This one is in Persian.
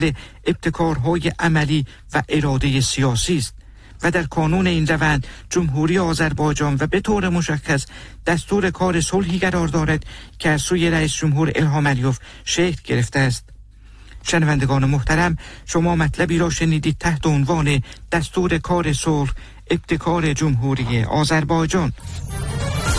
ابتکارهای عملی و اراده سیاسی است و در کانون این روند جمهوری آذربایجان و به طور مشخص دستور کار صلحی قرار دارد که از سوی رئیس جمهور الهام علیوف شکل گرفته است. شنوندگان محترم، شما مطلبی را شنیدید تحت عنوان دستور کار صلح، ابتکار جمهوری آذربایجان.